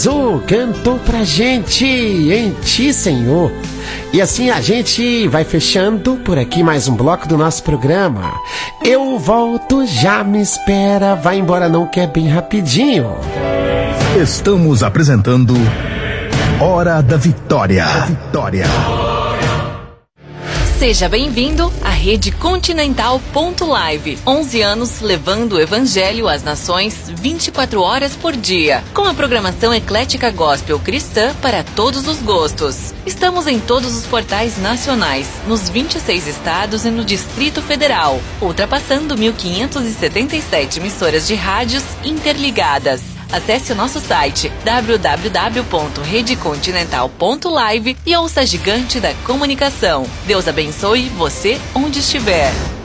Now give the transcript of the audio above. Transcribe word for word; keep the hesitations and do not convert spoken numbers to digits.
Jesus cantou pra gente, em Ti, Senhor. E assim a gente vai fechando por aqui mais um bloco do nosso programa. Eu volto, já me espera, vai embora não, que é bem rapidinho. Estamos apresentando Hora da Vitória. Vitória. Seja bem-vindo à Rede Continental ponto live. onze anos levando o Evangelho às nações vinte e quatro horas por dia. Com a programação eclética gospel cristã para todos os gostos. Estamos em todos os portais nacionais, nos vinte e seis estados e no Distrito Federal, ultrapassando mil quinhentas e setenta e sete emissoras de rádios interligadas. Acesse o nosso site w w w ponto rede continental ponto live e ouça a gigante da comunicação. Deus abençoe você onde estiver.